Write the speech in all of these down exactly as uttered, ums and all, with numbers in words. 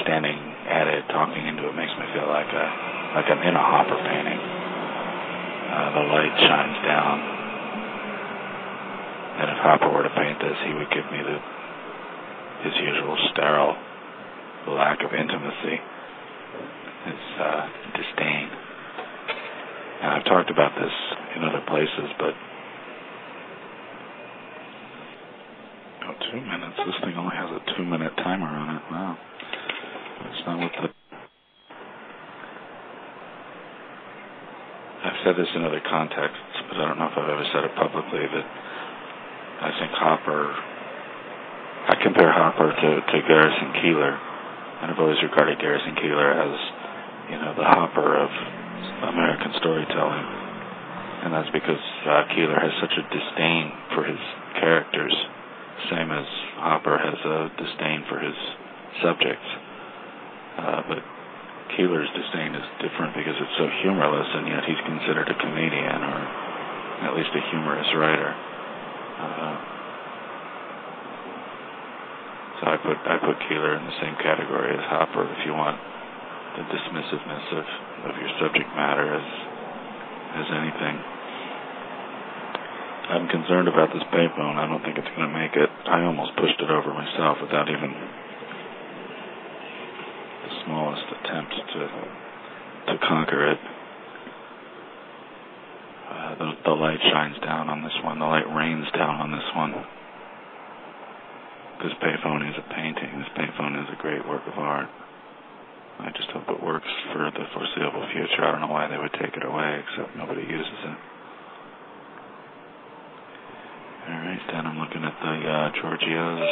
standing at it, talking into it, makes me feel like a, like I'm in a Hopper painting. Uh, the light shines down, and if Hopper were to paint this, he would give me the his usual sterile lack of intimacy, his uh, disdain. And I've talked about this in other places, but oh, two minutes. This thing only has a two-minute timer on it. Wow. That's not what the... I've said this in other contexts, but I don't know if I've ever said it publicly, that I think Hopper... I compare Hopper to, to Garrison Keillor, and I've always regarded Garrison Keillor as, you know, the Hopper of American storytelling. And that's because uh, Keillor has such a disdain for his characters, same as Hopper has a disdain for his subjects. Uh, but Keillor's disdain is different because it's so humorless, and yet he's considered a comedian, or at least a humorous writer. Uh, so I put I put Keillor in the same category as Hopper, if you want the dismissiveness of, of your subject matter as as anything. I'm concerned about this payphone. I don't think it's going to make it. I almost pushed it over myself without even the smallest attempt to to conquer it. Uh, the, the light shines down on this one. The light rains down on this one. This payphone is a painting. This payphone is a great work of art. I just hope it works for the foreseeable future. I don't know why they would take it away, except nobody uses it. All right, then I'm looking at the uh, Giorgios.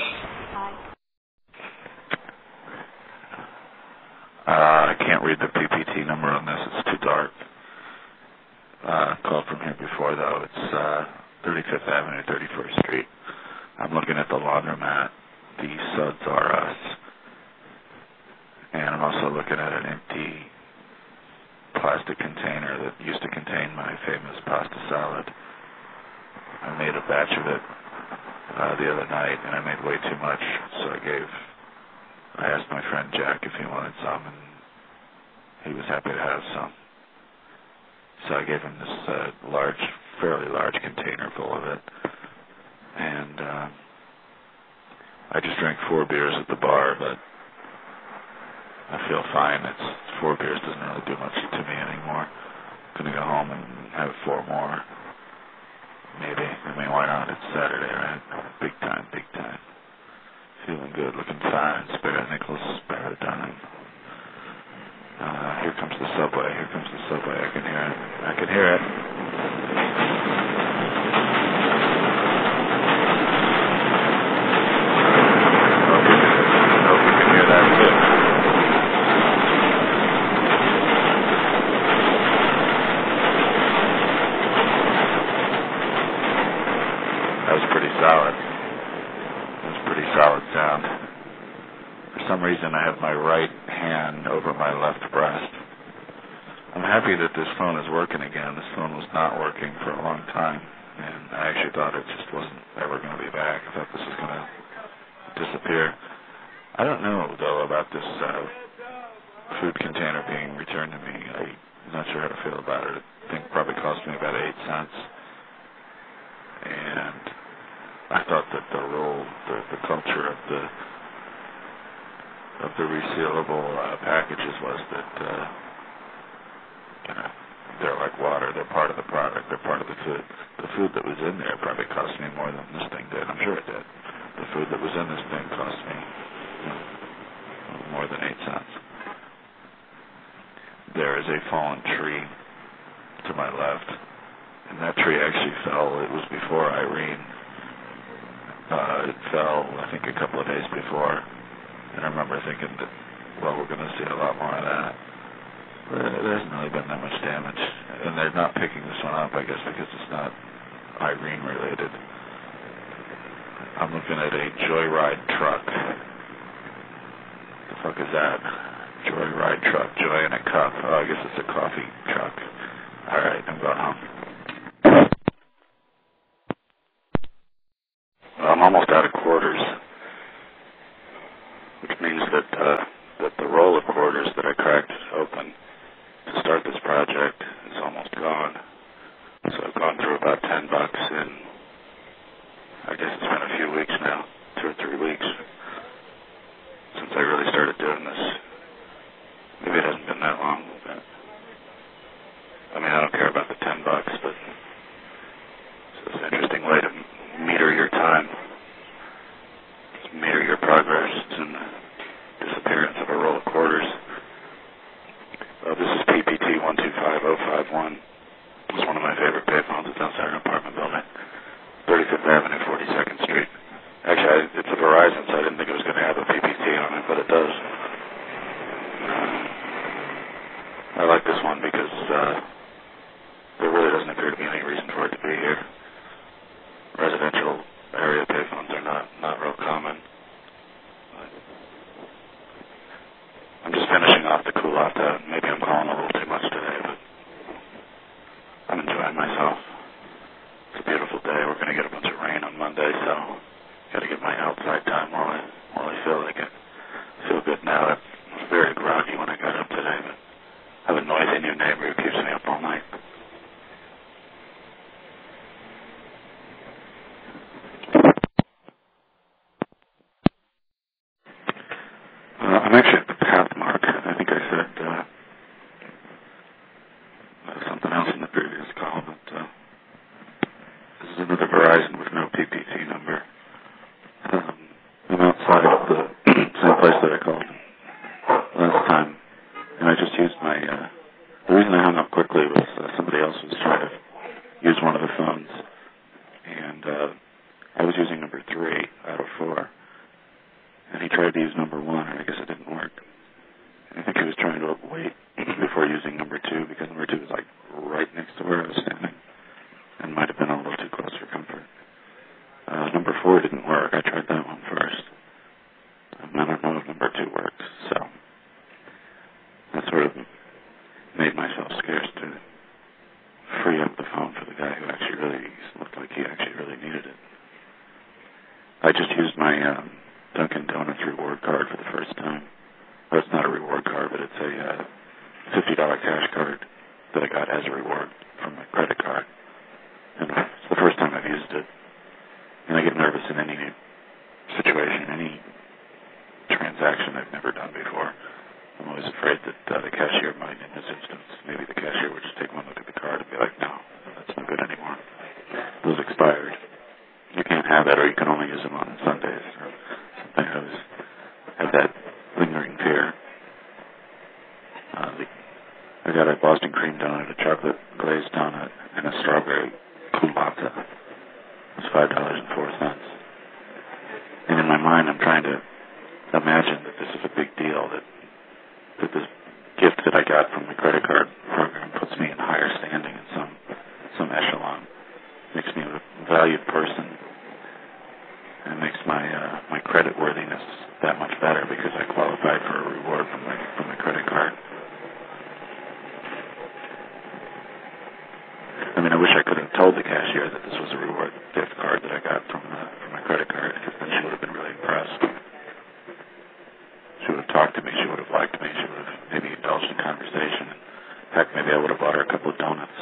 Uh, I can't read the P P T number on this. It's too dark. Uh, called from here before, though. It's uh, thirty-fifth Avenue, thirty-first Street. I'm looking at the laundromat. The Suds Are Us. And I'm also looking at an empty plastic container that used to contain my famous pasta salad. I made a batch of it uh, the other night, and I made way too much, so I gave, I asked my friend Jack if he wanted some, and he was happy to have some. So I gave him this uh, large, fairly large container full of it, and uh, I just drank four beers at the bar, but I feel fine. It's four beers doesn't really do much to me anymore. I'm going to go home and have four more. Maybe. I mean, why not? It's Saturday, right? Big time, big time. Feeling good, looking fine. Spare a nickel, spare a dime. Uh, here comes the subway. Here comes the subway. I can hear it. I can hear it. I hope you can hear that too. Solid. It was pretty solid sound. For some reason, I have my right hand over my left breast. I'm happy that this phone is working again. This phone was not working for a long time, and I actually thought it just wasn't ever going to be back. I thought this was going to disappear. I don't know, though, about this uh, food container being returned to me. I'm not sure how to feel about it. I think it probably cost me about eight cents. And I thought that the rule, the, the culture of the of the resealable uh, packages was that uh, you know, they're like water. They're part of the product. They're part of the food. The food that was in there probably cost me more than this thing did. I'm sure it did. The food that was in this thing cost me you know, more than eight cents. There is a fallen tree to my left, and that tree actually fell. It was before Irene. Uh, it fell, I think, a couple of days before, and I remember thinking that, well, we're going to see a lot more of that. But there hasn't really been that much damage, and they're not picking this one up, I guess, because it's not Irene-related. I'm looking at a Joyride truck. The fuck is that? Joyride truck, joy in a cup. Oh, I guess it's a coffee truck. All right, I'm going home. I'm almost out of quarters, which means that uh, that the finishing off the Kulata. Maybe I'm calling a little too much today, but I'm enjoying myself. It's a beautiful day. We're going to get a bunch of rain on Monday, so got to get my outside time while I while I feel like it. I feel good now. I was very groggy when I got up today, but I have a noisy new neighbor who keeps me up all night. Uh, I'm actually at the Pathmark. I think I said uh, something else in the previous call, but uh, this is another Verizon with no P P T number. Um, I'm outside of the same place that I called last time, and I just used my, uh, the reason I hung up quickly was uh, somebody else was trying to use one of the phones, and uh, I was using number three out of four, and he tried to use number one, and I guess it didn't work. I think he was trying to wait before using number two, because number two was like right next to where I was standing, and might have been a little too close for comfort. Uh, number four didn't work. I tried that one first. Um, I don't know if number two works, so that sort of made myself scarce to free up the phone for the guy who actually really looked like he actually really needed it. I just used my um, Dunkin' Donuts reward card for the first time. Well, it's not a reward card, but it's a uh, fifty dollars cash card that I got as a reward from my credit card. And it's the first time I've used it. And I get nervous in any situation, any transaction I've never done before. I'm always afraid that uh, the cashier might, in this instance, maybe the cashier would just take one look at the card and be like, no, that's no good anymore. Those expired. You can't have that, or you can only use them on Sundays or something. I always have that lingering fear. Uh, the, I got a Boston cream donut, a chocolate glazed donut, and a strawberry Kulata. It was five dollars and four cents. And in my mind, I'm trying to imagine that this is a big deal, that, that this gift that I got from the credit card program puts me in higher standing in some some echelon, makes me a valued person, and makes my uh, my credit worthiness that much better because I qualified for a reward from my from my credit card. I mean, I wish I could have told the cashier that this was a reward gift card that I got from uh, from my credit card, because then she would have been really impressed. She would have talked to me. She would have liked me. She would have maybe indulged in conversation. And heck, maybe I would have bought her a couple of donuts.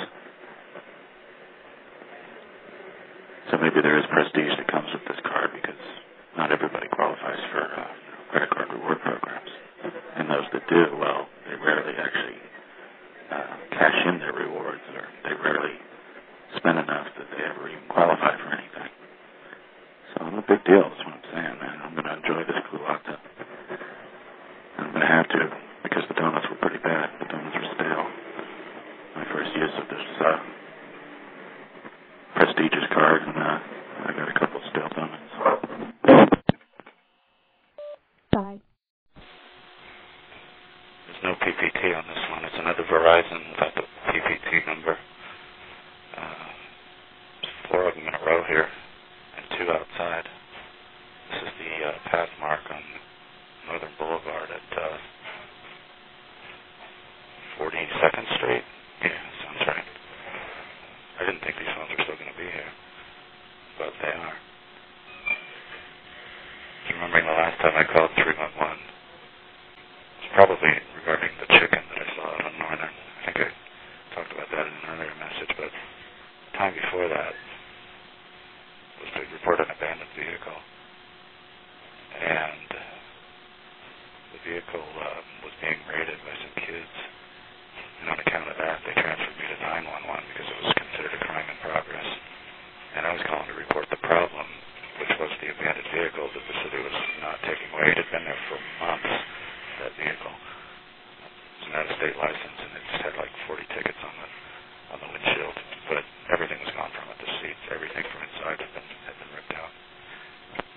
So maybe there is prestige that comes with this card, because not everybody qualifies for uh, credit card reward programs. And those that do, well, they rarely actually uh, cash in their rewards, or they rarely spend enough that they ever even qualify for anything. So I'm a big deal, is what I'm saying, man. I'm going to enjoy this Kulata. I'm going to have to, because the donuts were pretty bad. The donuts were stale. My first use of this uh, prestigious card, and uh, I got a couple of stale donuts. Bye. There's no P P T on this one. It's another Verizon without the P P T number. Uh, four of them in a row here, and two outside. This is the uh, Pathmark on Northern Boulevard at uh, forty-second Street. Yeah, sounds right. I didn't think these phones were still going to be here, but they are. Remembering the last time I called three one one, it's probably regarding the chicken that I saw out on Northern. I think I talked about that in an earlier message, but the time before that was to report an abandoned vehicle. And the vehicle uh, was being raided by some kids. And on account of that, they transferred me to nine one one because it was considered a crime in progress. And I was calling to report the problem, which was the abandoned vehicle that the city was not taking away. It had been there for months, that vehicle. It was an out-of-state license, and it just had like forty tickets on it.